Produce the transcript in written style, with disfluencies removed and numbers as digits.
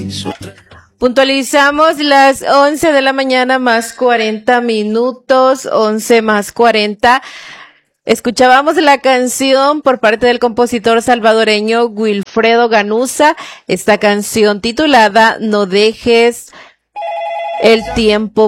Puntualizamos las 11 de la mañana más 40 minutos, 11 más 40. Escuchábamos la canción por parte del compositor salvadoreño Wilfredo Ganuza, esta canción titulada No dejes el tiempo